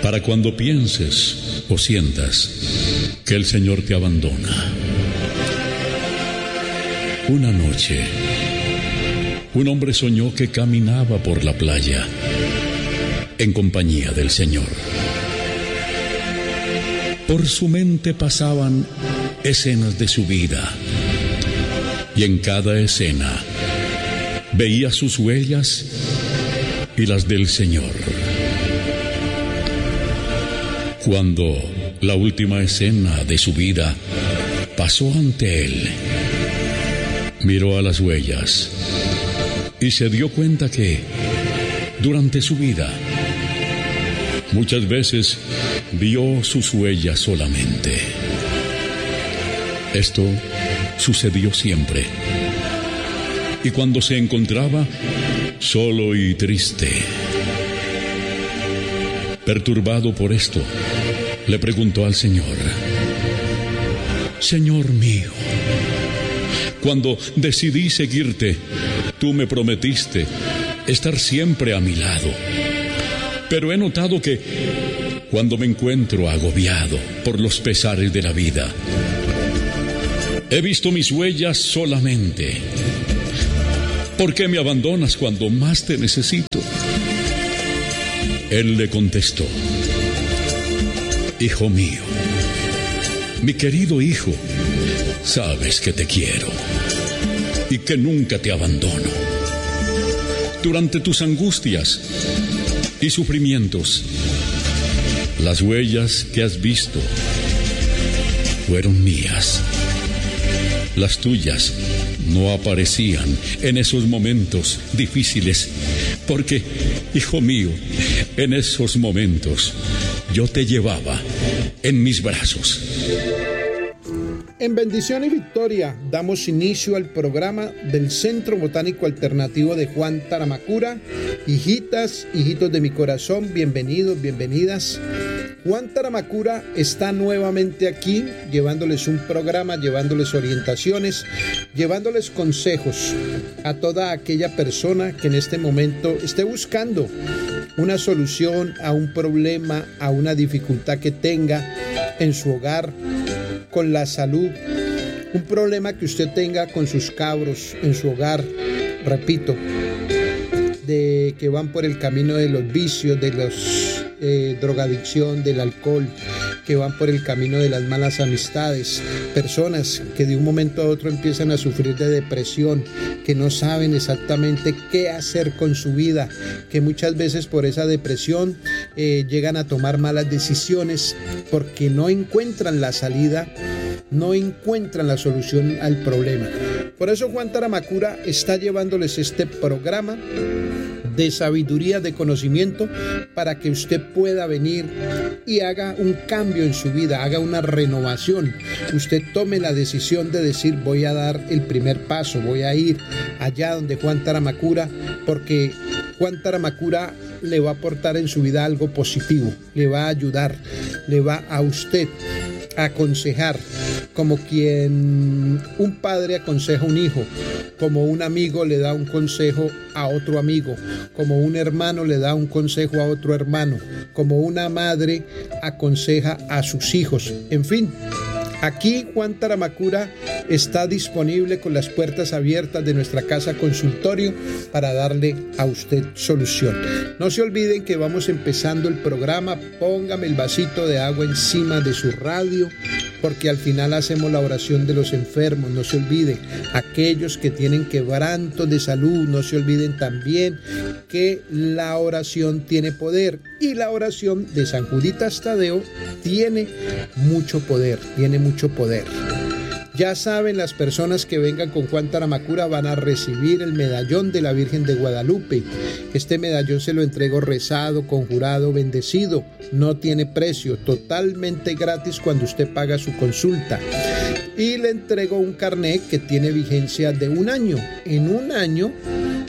para cuando pienses o sientas que el Señor te abandona. Una noche, un hombre soñó que caminaba por la playa en compañía del Señor. Por su mente pasaban escenas de su vida, y en cada escena veía sus huellas y las del Señor. Cuando la última escena de su vida pasó ante él, miró a las huellas y se dio cuenta que durante su vida muchas veces vio sus huellas solamente. Esto sucedió siempre. Y cuando se encontraba solo y triste, perturbado por esto, le preguntó al Señor: Señor mío, cuando decidí seguirte, tú me prometiste estar siempre a mi lado. Pero he notado que cuando me encuentro agobiado por los pesares de la vida, he visto mis huellas solamente. ¿Por qué me abandonas cuando más te necesito? Él le contestó: Hijo mío, mi querido hijo, sabes que te quiero y que nunca te abandono. Durante tus angustias y sufrimientos, las huellas que has visto fueron mías. Las tuyas no aparecían en esos momentos difíciles, porque, hijo mío, en esos momentos yo te llevaba en mis brazos. En bendición y victoria damos inicio al programa del Centro Botánico Alternativo de Juan Taramacura. Hijitas, hijitos de mi corazón, bienvenidos, bienvenidas. Juan Taramacura está nuevamente aquí, llevándoles un programa, llevándoles orientaciones, llevándoles consejos a toda aquella persona que en este momento esté buscando una solución a un problema, a una dificultad que tenga en su hogar, con la salud, un problema que usted tenga con sus cabros en su hogar, repito, de que van por el camino de los vicios, de los drogadicción, del alcohol, que van por el camino de las malas amistades, personas que de un momento a otro empiezan a sufrir de depresión, que no saben exactamente qué hacer con su vida, que muchas veces por esa depresión llegan a tomar malas decisiones porque no encuentran la salida, no encuentran la solución al problema. Por eso Juan Taramacura está llevándoles este programa de sabiduría, de conocimiento, para que usted pueda venir y haga un cambio en su vida, haga una renovación. Usted tome la decisión de decir: voy a dar el primer paso, voy a ir allá donde Juan Taramacura, porque Juan Taramacura le va a aportar en su vida algo positivo, le va a ayudar, le va a usted a aconsejar, como quien un padre aconseja a un hijo, como un amigo le da un consejo a otro amigo, como un hermano le da un consejo a otro hermano, como una madre aconseja a sus hijos. En fin, aquí Juan Taramacura está disponible con las puertas abiertas de nuestra casa consultorio para darle a usted solución. No se olviden que vamos empezando el programa. Póngame el vasito de agua encima de su radio, porque al final hacemos la oración de los enfermos. No se olvide, aquellos que tienen quebrantos de salud, no se olviden también que la oración tiene poder, y la oración de San Juditas Tadeo tiene mucho poder, tiene mucho poder. Ya saben, las personas que vengan con Juan Taramacura van a recibir el medallón de la Virgen de Guadalupe. Este medallón se lo entrego rezado, conjurado, bendecido. No tiene precio, totalmente gratis cuando usted paga su consulta. Y le entrego un carnet que tiene vigencia de un año. En un año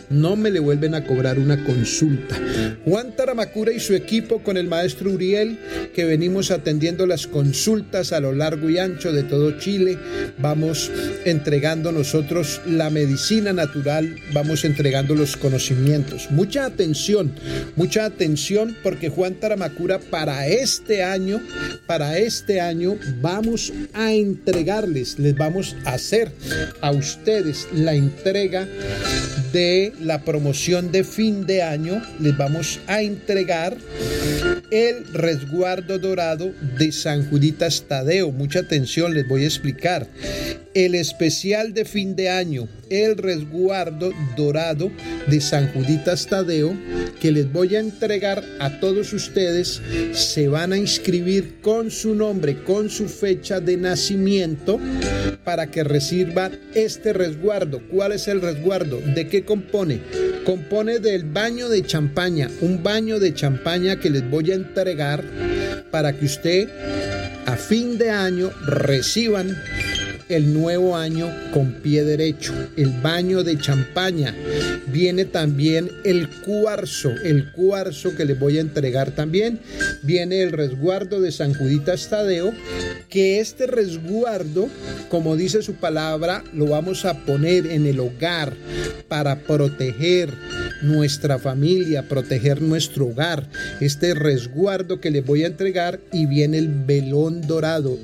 no me le vuelven a cobrar una consulta. Juan Taramacura y su equipo con el maestro Uriel, que venimos atendiendo las consultas a lo largo y ancho de todo Chile, vamos entregando nosotros la medicina natural, vamos entregando los conocimientos. Mucha atención, porque Juan Taramacura para este año vamos a entregarles, les vamos a hacer a ustedes la entrega de la promoción de fin de año. Les vamos a entregar el resguardo dorado de San Juditas Tadeo. Mucha atención, les voy a explicar. El especial de fin de año, el resguardo dorado de San Juditas Tadeo, que les voy a entregar a todos ustedes. Se van a inscribir con su nombre, con su fecha de nacimiento, para que reciban este resguardo. ¿Cuál es el resguardo? ¿De qué compone? Compone del baño de champaña, un baño de champaña que les voy a entregar para que usted a fin de año reciban el nuevo año con pie derecho. El baño de champaña. Viene también el cuarzo que les voy a entregar también. Viene el resguardo de San Juditas Tadeo, que este resguardo, como dice su palabra, lo vamos a poner en el hogar para proteger nuestra familia, proteger nuestro hogar. Este resguardo que les voy a entregar, y viene el velón dorado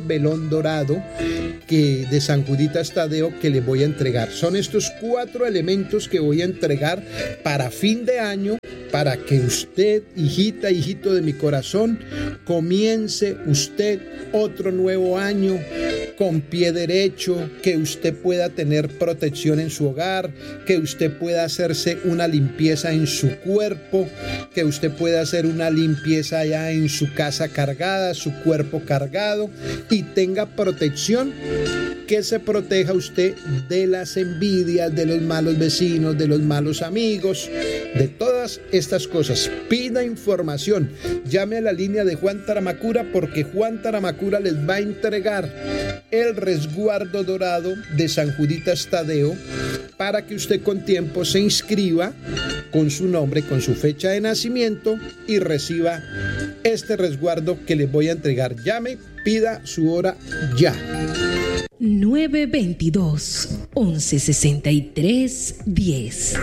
que de San Juditas Tadeo, que les voy a entregar. Son estos 4 elementos que voy a entregar para fin de año, para que usted, hijita, hijito de mi corazón, comience usted otro nuevo año con pie derecho, que usted pueda tener protección en su hogar, que usted pueda hacerse una limpieza en su cuerpo, que usted pueda hacer una limpieza allá en su casa cargada, su cuerpo cargado, y tenga protección, que se proteja usted de las envidias, de los malos vecinos, de los malos amigos, de todas estas cosas. Pida información, llame a la línea de Juan Taramacura, porque Juan Taramacura les va a entregar el resguardo dorado de San Juditas Tadeo, para que usted con tiempo se inscriba con su nombre, con su fecha de nacimiento, y reciba este resguardo que les voy a entregar. Llame, pida su hora ya. 922-1163-10.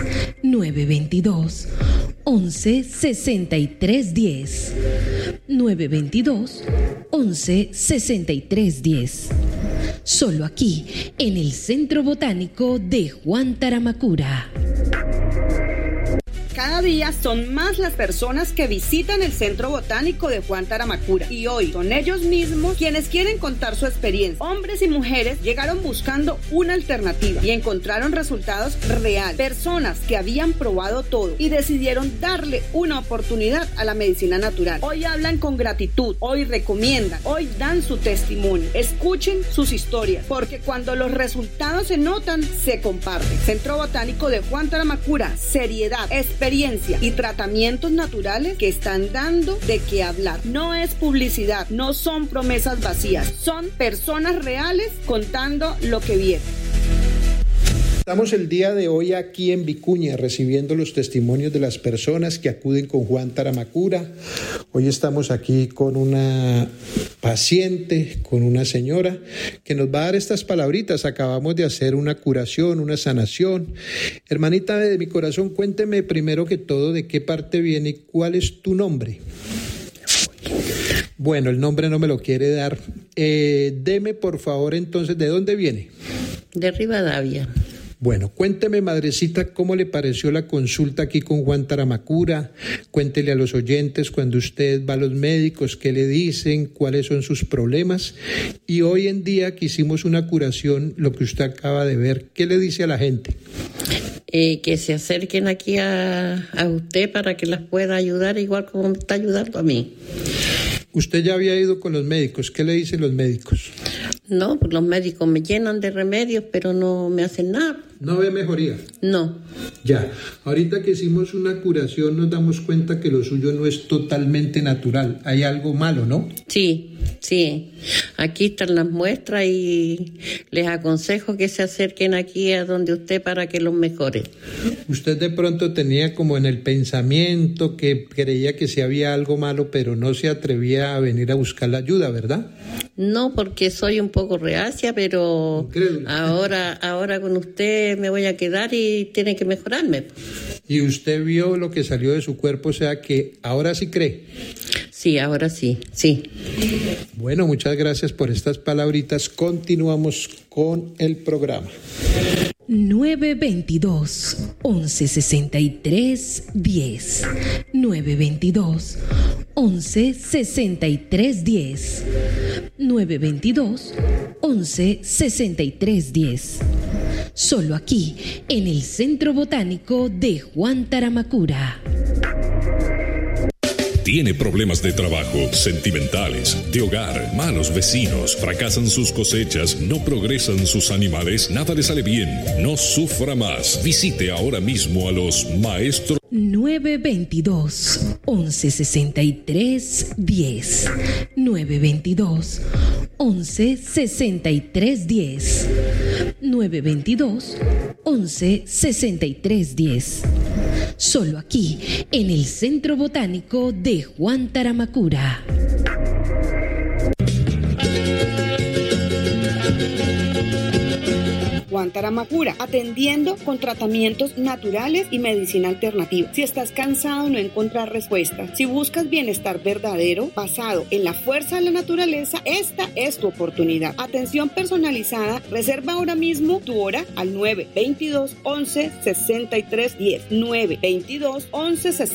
922-1163-10. 922-1163-10. Solo aquí, en el Centro Botánico de Juan Taramacura. Cada día son más las personas que visitan el Centro Botánico de Juan Taramacura, y hoy son ellos mismos quienes quieren contar su experiencia. Hombres y mujeres llegaron buscando una alternativa y encontraron resultados reales. Personas que habían probado todo y decidieron darle una oportunidad a la medicina natural. Hoy hablan con gratitud, hoy recomiendan, hoy dan su testimonio. Escuchen sus historias, porque cuando los resultados se notan, se comparten. Centro Botánico de Juan Taramacura, seriedad, experiencia y tratamientos naturales que están dando de qué hablar. No es publicidad, no son promesas vacías, son personas reales contando lo que vieron. Estamos el día de hoy aquí en Vicuña recibiendo los testimonios de las personas que acuden con Juan Taramacura. Hoy estamos aquí con una paciente, con una señora que nos va a dar estas palabritas. Acabamos de hacer una curación, una sanación. Hermanita de mi corazón, cuénteme primero que todo de qué parte viene y cuál es tu nombre. Bueno, el nombre no me lo quiere dar. Deme por favor entonces, ¿de dónde viene? De Rivadavia. Bueno, cuénteme, madrecita, cómo le pareció la consulta aquí con Juan Taramacura. Cuéntele a los oyentes cuando usted va a los médicos, qué le dicen, cuáles son sus problemas. Y hoy en día que hicimos una curación, lo que usted acaba de ver, ¿qué le dice a la gente? Que se acerquen aquí a usted para que las pueda ayudar igual como me está ayudando a mí. Usted ya había ido con los médicos, ¿qué le dicen los médicos? No, pues los médicos me llenan de remedios, pero no me hacen nada. ¿No ve mejoría? No. Ya, ahorita que hicimos una curación nos damos cuenta que lo suyo no es totalmente natural, hay algo malo, ¿no? Sí. Aquí están las muestras y les aconsejo que se acerquen aquí a donde usted para que los mejore. Usted de pronto tenía como en el pensamiento que creía que sí había algo malo, pero no se atrevía a venir a buscar la ayuda, ¿verdad? No, porque soy un poco reacia, pero ahora con usted me voy a quedar y tiene que mejorarme. ¿Y usted vio lo que salió de su cuerpo, o sea que ahora sí cree? Sí, ahora sí. Bueno, muchas gracias por estas palabritas. Continuamos con el programa. 922-1163-10. 922-1163-10. 922-1163-10. Solo aquí, en el Centro Botánico de Juan Taramacura. Tiene problemas de trabajo, sentimentales, de hogar, malos vecinos, fracasan sus cosechas, no progresan sus animales, nada le sale bien, no sufra más. Visite ahora mismo a los maestros. 922-1163-10. 922-1163-10. 922-1163-10. Solo aquí, en el Centro Botánico de Juan Taramacura. Juan Taramacura, atendiendo con tratamientos naturales y medicina alternativa. Si estás cansado de no encontrar respuestas, si buscas bienestar verdadero basado en la fuerza de la naturaleza, esta es tu oportunidad. Atención personalizada, reserva ahora mismo tu hora al 922-11-63-10. 922-11-63-10.